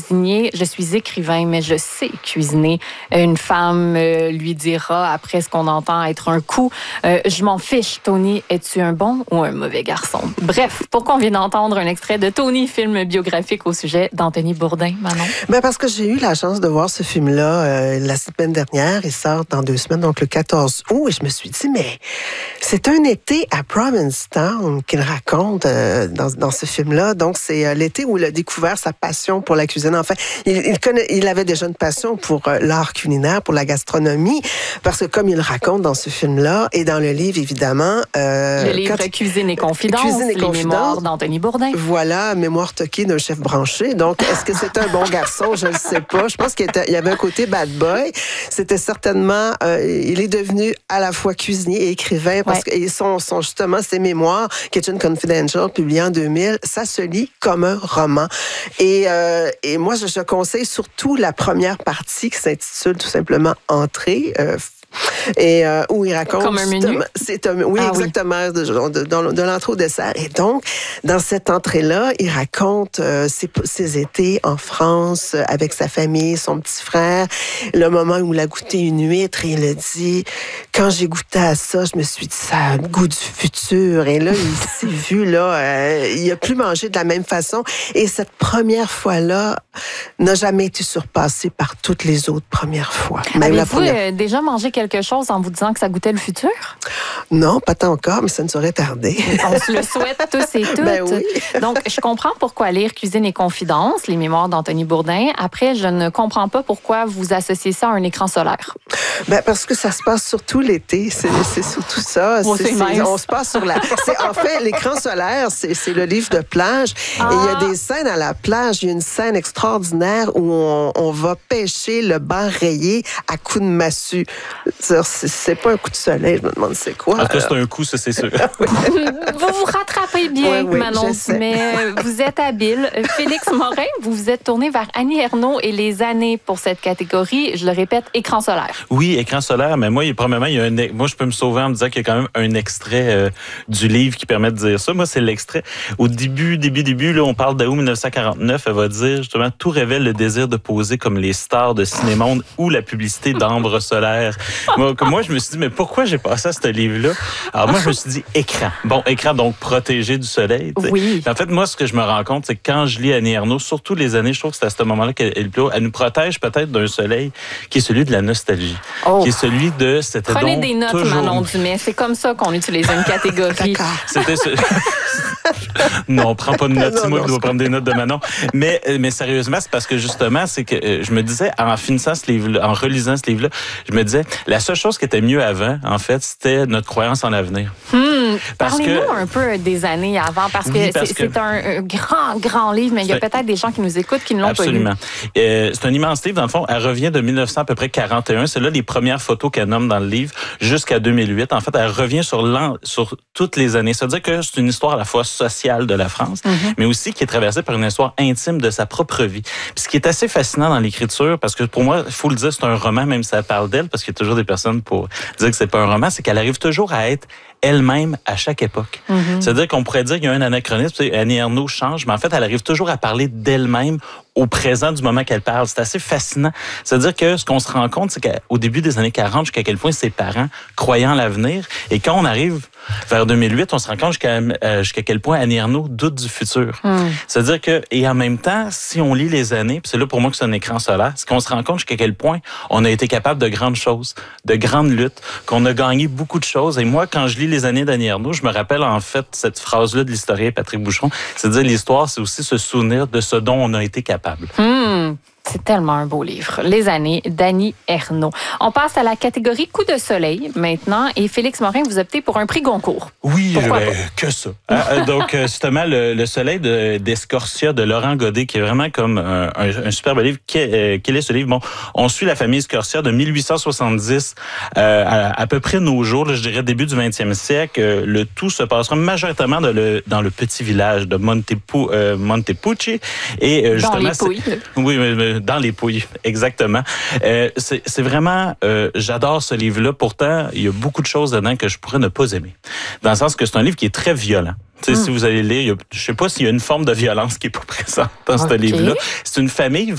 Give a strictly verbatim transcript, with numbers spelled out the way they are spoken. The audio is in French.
cuisinier, je suis écrivain, mais je sais cuisiner. Une femme euh, lui dira, après ce qu'on entend être un coup, euh, je m'en fiche, Tony, es-tu un bon ou un mauvais garçon? Bref, pourquoi on vient d'entendre un extrait de Tony, film biographique au sujet d'Anthony Bourdain, Manon? Ben parce que j'ai eu la chance de voir ce film-là euh, la semaine dernière. Il sort dans deux semaines, donc le quatorze août, et je me suis dit, mais c'est un été à Provincetown qu'il raconte euh, dans, dans ce film-là. Donc, c'est euh, l'été où il a découvert sa passion pour la cuisine. Enfin, il, il, connaît, il avait déjà une passion pour euh, l'art culinaire, pour la gastronomie, parce que comme il le raconte dans ce film-là, et dans le livre, évidemment... Euh, le livre quand, Cuisine et Confidence, Cuisine et les Confidence, mémoires d'Anthony Bourdain. Voilà, mémoire toquée d'un chef branché. Donc, est-ce que c'est un bon garçon? Je ne sais pas. Je pense qu'il était, il y avait un côté bad boy. C'était certainement... Euh, il est devenu à la fois cuisinier et écrivain, parce ouais. que son, son, justement, ses mémoires, Kitchen Confidential, publiées en deux mille, ça se lit comme un roman. Et, euh, et moi, je, je conseille surtout la première partie qui s'intitule tout simplement « Entrée euh, ». Et euh, où il raconte... Comme un menu? C'est un, oui, ah, exactement, oui. de, de, de, de l'entrée au dessert. Et donc, dans cette entrée-là, il raconte euh, ses, ses étés en France avec sa famille, son petit frère, le moment où il a goûté une huître et il a dit, quand j'ai goûté à ça, je me suis dit, ça a le goût du futur. Et là, il s'est vu, là, euh, il a plus mangé de la même façon. Et cette première fois-là n'a jamais été surpassée par toutes les autres premières fois. Même Avez-vous la première... euh, déjà mangé quelque chose en vous disant que ça goûtait le futur? Non, pas tant encore, mais ça ne saurait tarder. On se le souhaite tous et toutes. Ben oui. Donc, je comprends pourquoi lire Cuisine et Confidence, les mémoires d'Anthony Bourdain. Après, je ne comprends pas pourquoi vous associez ça à un écran solaire. Ben parce que ça se passe surtout l'été. C'est, c'est surtout ça. Oh, c'est, c'est c'est, nice. On se passe sur la... C'est, en fait, l'écran solaire, c'est, c'est le livre de plage. Ah. Et il y a des scènes à la plage. Il y a une scène extraordinaire où on, on va pêcher le banc rayé à coups de massue. C'est, c'est pas un coup de soleil, je me demande c'est quoi. En tout cas, c'est un coup, ça, c'est sûr. Vous vous rattrapez bien, oui, oui, Manon, mais vous êtes habile. Félix Morin, vous vous êtes tourné vers Annie Ernaux et les années pour cette catégorie. Je le répète, écran solaire. Oui, écran solaire, mais moi, premièrement, il y a un, moi, je peux me sauver en me disant qu'il y a quand même un extrait euh, du livre qui permet de dire ça. Moi, c'est l'extrait. Au début, début, début, là, on parle d'août dix-neuf cent quarante-neuf. Elle va dire, justement, tout révèle le désir de poser comme les stars de Cinémonde ou la publicité d'Ambre solaire. moi, moi, je me suis dit, mais pourquoi j'ai passé à ce livre-là? Alors, moi, je me suis dit, écran. Bon, écran, donc protégé du soleil. T'sais. Oui. En fait, moi, ce que je me rends compte, c'est que quand je lis Annie Ernaux, surtout les années, je trouve que c'est à ce moment-là qu'elle elle, elle nous protège peut-être d'un soleil qui est celui de la nostalgie. Oh. Qui est celui de... C'était Prenez donc des notes, toujours... Manon Dumais. C'est comme ça qu'on utilise une catégorie. C'était ce... non, prends pas de notes. C'est moi qui dois prendre des notes de Manon. Mais, mais sérieusement, c'est parce que justement, c'est que euh, je me disais, en finissant ce livre, en relisant ce livre-là, je me disais, la seule chose qui était mieux avant, en fait, c'était notre croyance en l'avenir. Hmm. Parce Parlez-nous que... un peu des années avant, parce que, oui, parce c'est, que... c'est un, un grand, grand livre, mais il y a un... peut-être des gens qui nous écoutent qui ne l'ont Absolument. pas lu. Euh, c'est un immense livre, dans le fond. Elle revient de dix-neuf cents à peu près quarante et un. C'est là les premières photos qu'elle nomme dans le livre, jusqu'à deux mille huit. En fait, elle revient sur, sur toutes les années. C'est-à-dire que c'est une histoire à la fois sociale de la France, mm-hmm. mais aussi qui est traversée par une histoire intime de sa propre vie. Puis ce qui est assez fascinant dans l'écriture, parce que pour moi, il faut le dire, c'est un roman, même si ça parle d'elle, parce qu'il y a toujours des personnes pour dire que c'est pas un roman, c'est qu'elle arrive toujours à être elle-même à chaque époque. Mm-hmm. C'est-à-dire qu'on pourrait dire qu'il y a un anachronisme, Annie Ernaux change, mais en fait, elle arrive toujours à parler d'elle-même au présent du moment qu'elle parle. C'est assez fascinant. C'est-à-dire que ce qu'on se rend compte, c'est qu'au début des années quarante, jusqu'à quel point ses parents croyaient en l'avenir. Et quand on arrive vers deux mille huit, on se rend compte jusqu'à, euh, jusqu'à quel point Annie Ernaux doute du futur. Mm. C'est-à-dire que, et en même temps, si on lit les années, puis c'est là pour moi que c'est un écran solaire, c'est qu'on se rend compte jusqu'à quel point on a été capable de grandes choses, de grandes luttes, qu'on a gagné beaucoup de choses. Et moi, quand je lis les années d'Annie Ernaux, je me rappelle en fait cette phrase-là de l'historien Patrick Boucheron. C'est-à-dire l'histoire, c'est aussi se souvenir de ce dont on a été capable. Mmh, c'est tellement un beau livre. Les années d'Annie Ernaux. On passe à la catégorie coup de soleil maintenant. Et Félix Morin, vous optez pour un prix Goncourt. Oui, euh, que ça. euh, donc, justement, le, le soleil de, d'Escorcia de Laurent Godet, qui est vraiment comme un, un, un superbe livre. Quel, euh, quel est ce livre? Bon, on suit la famille Escorcia de mille huit cent soixante-dix euh, à, à peu près nos jours, là, je dirais début du vingtième siècle. Euh, le tout se passera majoritairement de le, dans le petit village de Montepu, euh, Montepucci. Et, euh, dans justement, les Pouilles. Oui, mais dans les Pouilles, exactement. Euh, c'est, c'est vraiment, euh, j'adore ce livre-là. Pourtant, il y a beaucoup de choses dedans que je pourrais ne pas aimer. Dans le sens que c'est un livre qui est très violent. T'sais, mm. Si vous allez lire, il y a, je ne sais pas s'il y a une forme de violence qui n'est pas présente dans okay. ce livre-là. C'est une famille